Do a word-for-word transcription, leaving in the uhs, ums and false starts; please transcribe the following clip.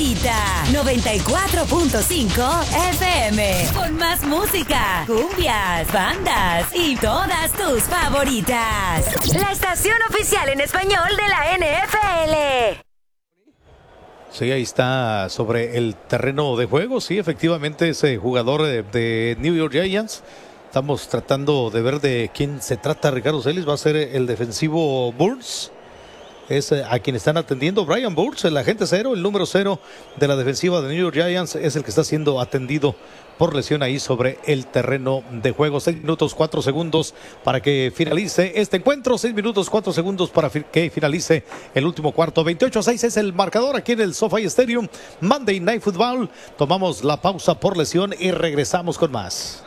favorita. noventa y cuatro punto cinco F M. Con más música, cumbias, bandas y todas tus favoritas. La estación oficial en español de la N F L. Sí, ahí está sobre el terreno de juego. Sí, efectivamente, ese jugador de, de New York Giants. Estamos tratando de ver de quién se trata. Ricardo Celis va a ser el defensivo Burns. Es a quien están atendiendo. Brian Burns, el agente cero, el número cero de la defensiva de New York Giants, es el que está siendo atendido por lesión ahí sobre el terreno de juego. Seis minutos, cuatro segundos para que finalice este encuentro. Seis minutos, cuatro segundos para fi- que finalice el último cuarto. veintiocho a seis es el marcador aquí en el SoFi Stadium. Monday Night Football. Tomamos la pausa por lesión y regresamos con más.